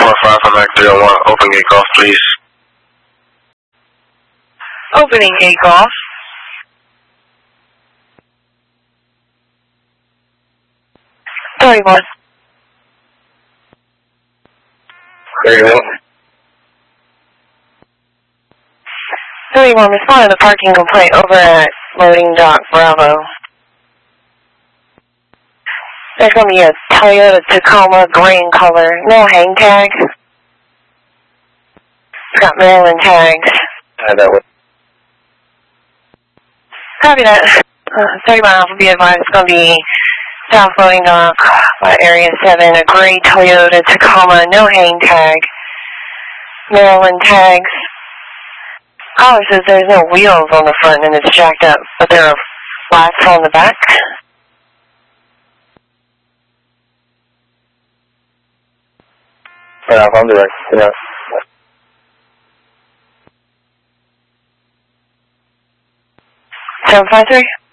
415 from Mac 301, open gate golf, please. Opening gate golf. Thirty-one. 31. 31, respond to the parking complaint over at loading dock Bravo. There's going to be a Toyota Tacoma gray in color, no hang tag. It's got Maryland tags. That way. Copy that. 31 Alpha, be advised, it's going to be South Loading Dock, Area 7, a gray Toyota Tacoma, no hang tag, Maryland tags. Caller says there's no wheels on the front and it's jacked up, but there are flats on the back. Yeah, I'm direct. Yeah. 753?